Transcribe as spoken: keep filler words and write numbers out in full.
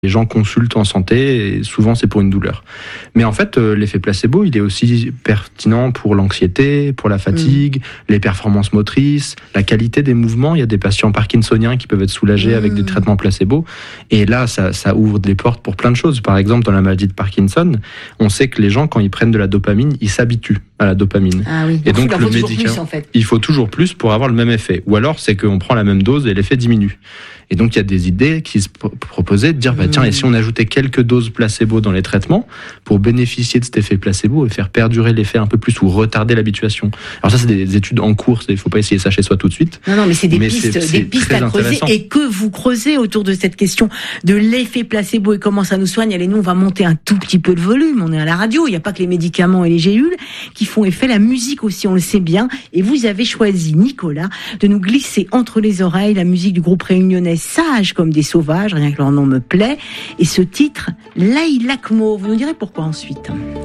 les gens consultent en santé et souvent c'est pour une douleur. Mais en fait, euh, l'effet placebo, il est aussi pertinent pour l'anxiété, pour la fatigue, mmh. les performances motrices, la qualité des mouvements. Il y a des patients parkinsoniens qui peuvent être soulagés mmh. avec des traitements placebo. Et là, ça, ça ouvre des portes pour plein de choses. Par exemple, dans la maladie de Parkinson, on sait que les gens, quand ils prennent de la dopamine, ils s'habituent à la dopamine. Ah oui. Et donc, donc le médicament, plus, en fait. il faut toujours plus pour avoir le même effet. Ou alors, c'est qu'on prend la même dose et l'effet diminue. Et donc, il y a des idées qui se proposaient de dire, bah, tiens, et si on ajoutait quelques doses placebo dans les traitements pour bénéficier de cet effet placebo et faire perdurer l'effet un peu plus ou retarder l'habituation. Alors ça, c'est des études en cours, il ne faut pas essayer ça chez soi tout de suite. Non, non, mais c'est des mais pistes, c'est, c'est des pistes à creuser et que vous creusez autour de cette question de l'effet placebo et comment ça nous soigne. Allez, nous, on va monter un tout petit peu de volume. On est à la radio, il n'y a pas que les médicaments et les gélules qui font effet, la musique aussi, on le sait bien. Et vous avez choisi, Nicolas, de nous glisser entre les oreilles la musique du groupe réunionnais Sages comme des sauvages, rien que leur nom me plaît. Et ce titre, Laïlakmo, vous nous direz pourquoi ensuite.